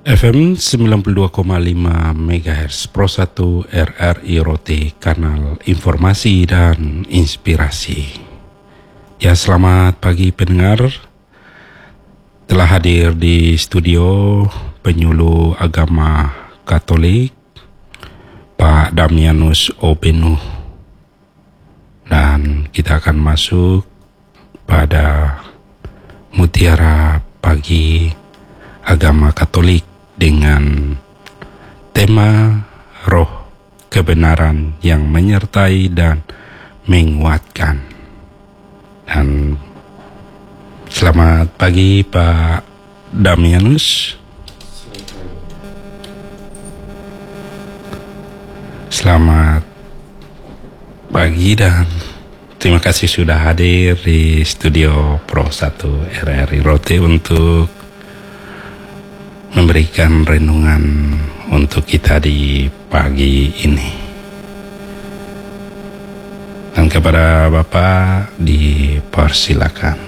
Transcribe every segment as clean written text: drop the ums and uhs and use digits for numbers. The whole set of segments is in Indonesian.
FM 92,5 MHz Pro 1 RRI Rote, kanal informasi dan inspirasi. Ya, selamat pagi pendengar. Telah hadir di studio penyuluh agama Katolik Pak Damianus Obenu. Dan kita akan masuk pada mutiara pagi agama Katolik dengan tema roh kebenaran yang menyertai dan menguatkan. Dan selamat pagi Pak Damianus. Selamat pagi dan terima kasih sudah hadir di studio Pro 1 RRI Rote untuk memberikan renungan untuk kita di pagi ini. Dan kepada Bapak dipersilakan.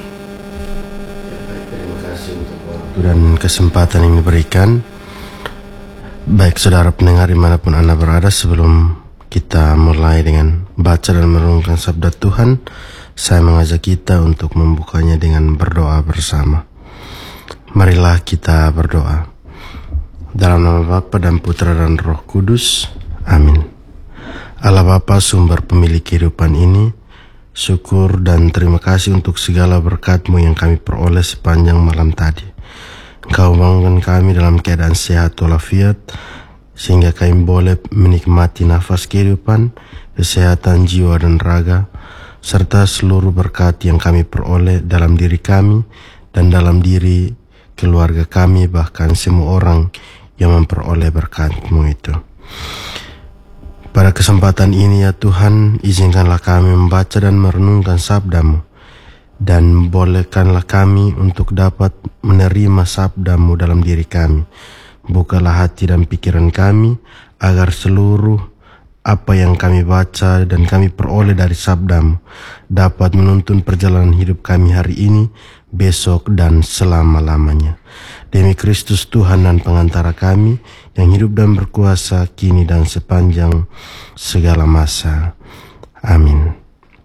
Terima kasih untuk waktu dan kesempatan yang diberikan. Baik saudara pendengar dimanapun Anda berada, sebelum kita mulai dengan baca dan merenungkan sabda Tuhan, saya mengajak kita untuk membukanya dengan berdoa bersama. Marilah kita berdoa. Dalam nama Bapa dan Putra dan Roh Kudus. Amin. Allah Bapa, sumber pemilik kehidupan ini, syukur dan terima kasih untuk segala berkat-Mu yang kami peroleh sepanjang malam tadi. Engkau bangunkan kami dalam keadaan sehat walafiat, sehingga kami boleh menikmati nafas kehidupan, kesehatan jiwa dan raga, serta seluruh berkat yang kami peroleh dalam diri kami dan dalam diri keluarga kami, bahkan semua orang yang memperoleh berkat-Mu itu. Pada kesempatan ini ya Tuhan, izinkanlah kami membaca dan merenungkan sabda-Mu, dan bolehkanlah kami untuk dapat menerima sabda-Mu dalam diri kami. Bukalah hati dan pikiran kami, agar seluruh apa yang kami baca dan kami peroleh dari sabda-Mu dapat menuntun perjalanan hidup kami hari ini, besok dan selama-lamanya. Demi Kristus Tuhan dan pengantara kami, yang hidup dan berkuasa kini dan sepanjang segala masa. Amin.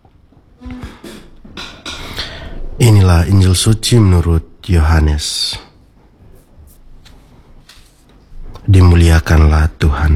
Inilah Injil suci menurut Yohanes. Dimuliakanlah Tuhan.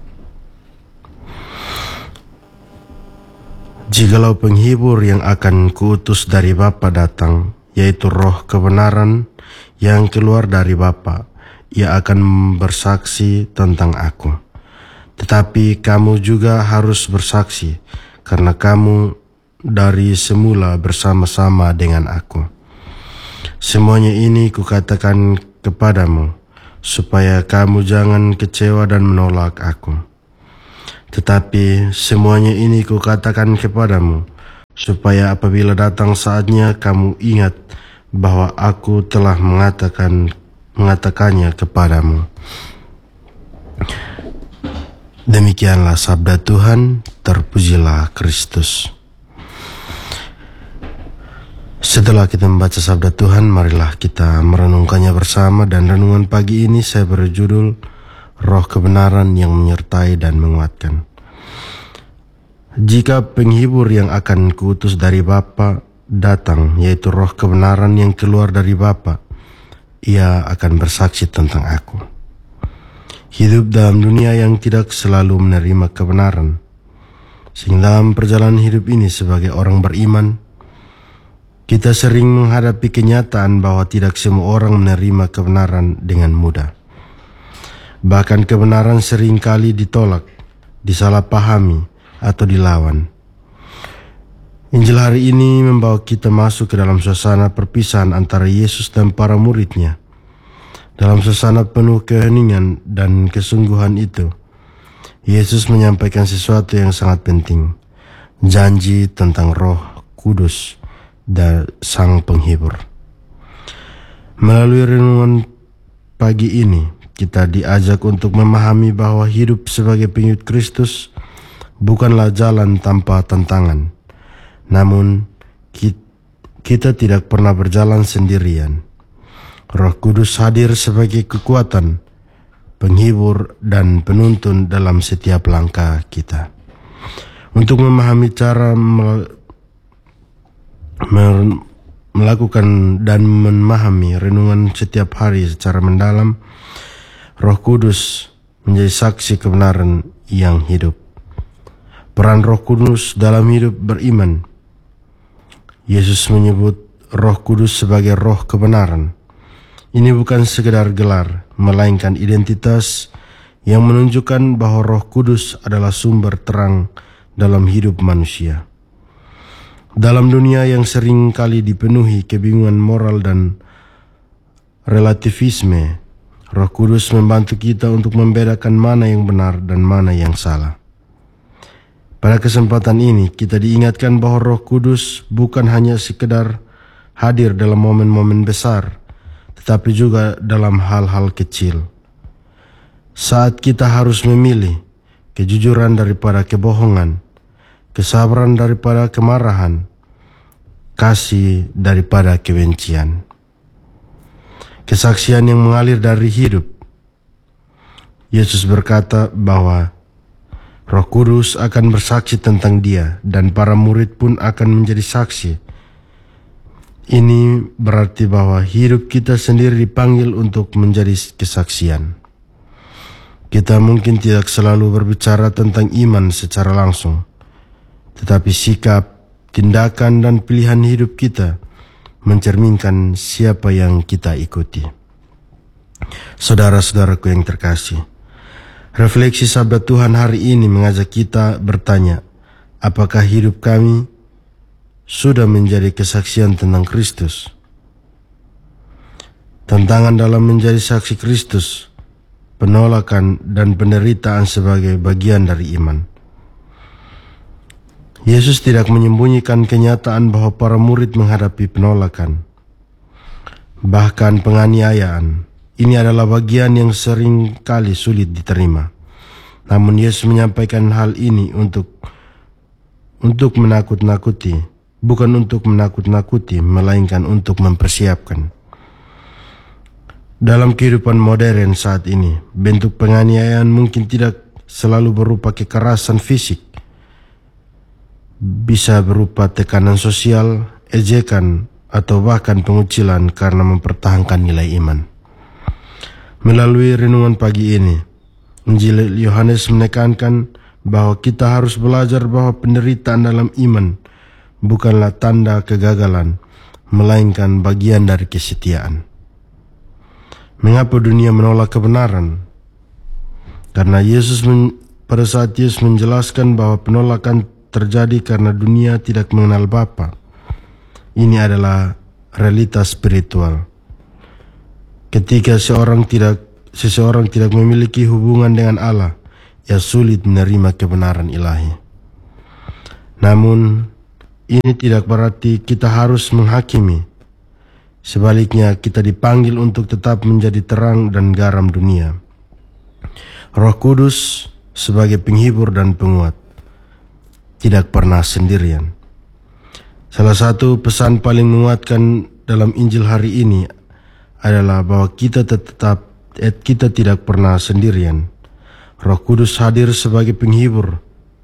Jikalau penghibur yang akan kuutus dari Bapa datang, yaitu roh kebenaran yang keluar dari Bapa, ia akan bersaksi tentang aku. Tetapi kamu juga harus bersaksi, karena kamu dari semula bersama-sama dengan aku. Semuanya ini kukatakan kepadamu, supaya kamu jangan kecewa dan menolak aku. Tetapi semuanya ini kukatakan kepadamu, supaya apabila datang saatnya kamu ingat bahwa aku telah mengatakannya kepadamu. Demikianlah sabda Tuhan, terpujilah Kristus. Setelah kita membaca sabda Tuhan, marilah kita merenungkannya bersama, dan renungan pagi ini saya berjudul Roh Kebenaran yang Menyertai dan Menguatkan. Jika penghibur yang akan kuutus dari Bapa datang, yaitu roh kebenaran yang keluar dari Bapa, ia akan bersaksi tentang aku. Hidup dalam dunia yang tidak selalu menerima kebenaran. Sehingga dalam perjalanan hidup ini sebagai orang beriman, kita sering menghadapi kenyataan bahwa tidak semua orang menerima kebenaran dengan mudah. Bahkan kebenaran seringkali ditolak, disalahpahami, atau dilawan. Injil hari ini membawa kita masuk ke dalam suasana perpisahan antara Yesus dan para murid-Nya. Dalam suasana penuh keheningan dan kesungguhan itu, Yesus menyampaikan sesuatu yang sangat penting, janji tentang Roh Kudus dan Sang Penghibur. Melalui renungan pagi ini, kita diajak untuk memahami bahwa hidup sebagai pengikut Kristus bukanlah jalan tanpa tantangan. Namun, kita tidak pernah berjalan sendirian. Roh Kudus hadir sebagai kekuatan, penghibur dan penuntun dalam setiap langkah kita. Untuk memahami cara melakukan dan memahami renungan setiap hari secara mendalam, Roh Kudus menjadi saksi kebenaran yang hidup. Peran Roh Kudus dalam hidup beriman. Yesus menyebut Roh Kudus sebagai roh kebenaran. Ini bukan sekedar gelar, melainkan identitas yang menunjukkan bahwa Roh Kudus adalah sumber terang dalam hidup manusia. Dalam dunia yang sering kali dipenuhi kebingungan moral dan relativisme, Roh Kudus membantu kita untuk membedakan mana yang benar dan mana yang salah. Pada kesempatan ini, kita diingatkan bahwa Roh Kudus bukan hanya sekedar hadir dalam momen-momen besar, tetapi juga dalam hal-hal kecil. Saat kita harus memilih kejujuran daripada kebohongan, kesabaran daripada kemarahan, kasih daripada kebencian. Kesaksian yang mengalir dari hidup. Yesus berkata bahwa Roh Kudus akan bersaksi tentang Dia dan para murid pun akan menjadi saksi. Ini berarti bahwa hidup kita sendiri dipanggil untuk menjadi kesaksian. Kita mungkin tidak selalu berbicara tentang iman secara langsung, tetapi sikap, tindakan, dan pilihan hidup kita mencerminkan siapa yang kita ikuti. Saudara-saudaraku yang terkasih, refleksi sabda Tuhan hari ini mengajak kita bertanya, apakah hidup kami sudah menjadi kesaksian tentang Kristus? Tantangan dalam menjadi saksi Kristus, penolakan dan penderitaan sebagai bagian dari iman. Yesus tidak menyembunyikan kenyataan bahwa para murid menghadapi penolakan, bahkan penganiayaan. Ini adalah bagian yang sering kali sulit diterima. Namun Yesus menyampaikan hal ini untuk menakut-nakuti, bukan untuk menakut-nakuti, melainkan untuk mempersiapkan. Dalam kehidupan modern saat ini, bentuk penganiayaan mungkin tidak selalu berupa kekerasan fisik. Bisa berupa tekanan sosial, ejekan, atau bahkan pengucilan karena mempertahankan nilai iman. Melalui renungan pagi ini, Injil Yohanes menekankan bahwa kita harus belajar bahwa penderitaan dalam iman bukanlah tanda kegagalan, melainkan bagian dari kesetiaan. Mengapa dunia menolak kebenaran? Karena pada saat Yesus menjelaskan bahwa penolakan terjadi karena dunia tidak mengenal Bapa. Ini adalah realitas spiritual. Ketika seseorang tidak memiliki hubungan dengan Allah, ia sulit menerima kebenaran ilahi. Namun, ini tidak berarti kita harus menghakimi. Sebaliknya, kita dipanggil untuk tetap menjadi terang dan garam dunia. Roh Kudus sebagai penghibur dan penguat, tidak pernah sendirian. Salah satu pesan paling menguatkan dalam Injil hari ini adalah bahwa kita tidak pernah sendirian. Roh Kudus hadir sebagai penghibur,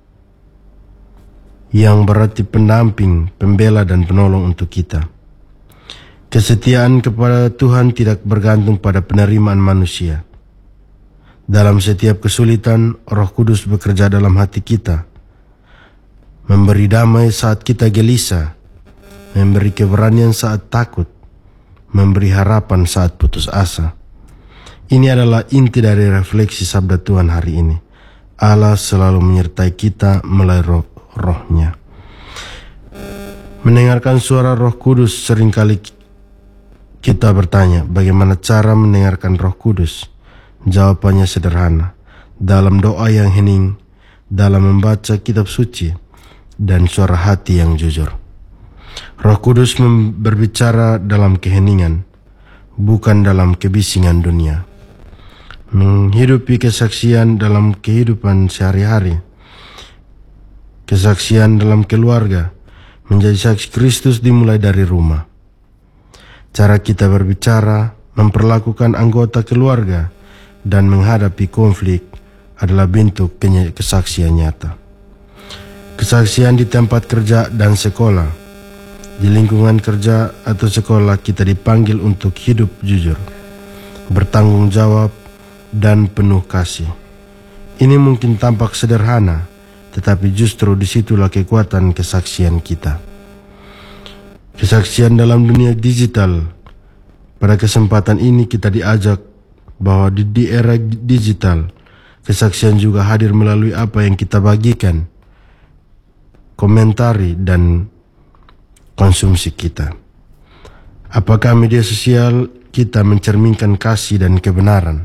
yang berarti pendamping, pembela, dan penolong untuk kita. Kesetiaan kepada Tuhan tidak bergantung pada penerimaan manusia. Dalam setiap kesulitan, Roh Kudus bekerja dalam hati kita, memberi damai saat kita gelisah, memberi keberanian saat takut, memberi harapan saat putus asa. Ini adalah inti dari refleksi sabda Tuhan hari ini. Allah selalu menyertai kita melalui rohnya. Mendengarkan suara Roh Kudus, seringkali kita bertanya, bagaimana cara mendengarkan Roh Kudus? Jawabannya sederhana, dalam doa yang hening, dalam membaca kitab suci, dan suara hati yang jujur. Roh Kudus berbicara dalam keheningan, bukan dalam kebisingan dunia. Menghidupi kesaksian dalam kehidupan sehari-hari, kesaksian dalam keluarga, menjadi saksi Kristus dimulai dari rumah. Cara kita berbicara, memperlakukan anggota keluarga, dan menghadapi konflik adalah bentuk kesaksian nyata. Kesaksian di tempat kerja dan sekolah. Di lingkungan kerja atau sekolah kita dipanggil untuk hidup jujur, bertanggung jawab, dan penuh kasih. Ini mungkin tampak sederhana, tetapi justru disitulah kekuatan kesaksian kita. Kesaksian dalam dunia digital. Pada kesempatan ini kita diajak bahwa di era digital, kesaksian juga hadir melalui apa yang kita bagikan, komentari, dan konsumsi kita. Apakah media sosial kita mencerminkan kasih dan kebenaran?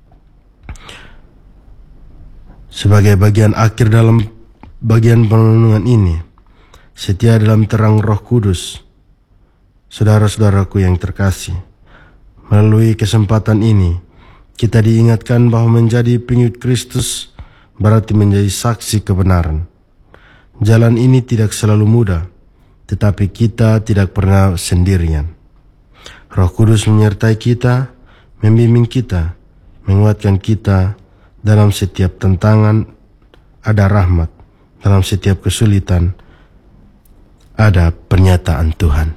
Sebagai bagian akhir dalam bagian perenungan ini, setia dalam terang Roh Kudus. Saudara-saudaraku yang terkasih, melalui kesempatan ini, kita diingatkan bahwa menjadi pengikut Kristus berarti menjadi saksi kebenaran. Jalan ini tidak selalu mudah, tetapi kita tidak pernah sendirian. Roh Kudus menyertai kita, membimbing kita, menguatkan kita. Dalam setiap tantangan ada rahmat, dalam setiap kesulitan ada pernyataan Tuhan.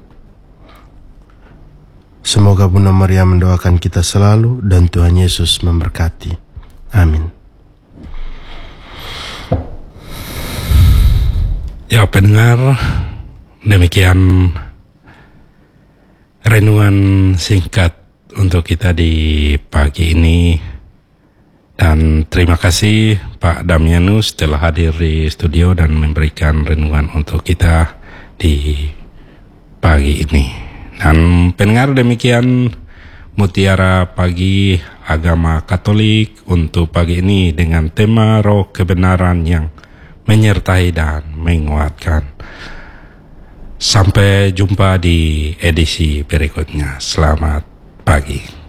Semoga Bunda Maria mendoakan kita selalu dan Tuhan Yesus memberkati. Amin. Ya pendengar, demikian renungan singkat untuk kita di pagi ini. Dan terima kasih Pak Damianus telah hadir di studio dan memberikan renungan untuk kita di pagi ini. Dan pendengar, demikian Mutiara Pagi Agama Katolik untuk pagi ini dengan tema Roh Kebenaran yang menyertai dan menguatkan. Sampai jumpa di edisi berikutnya. Selamat pagi.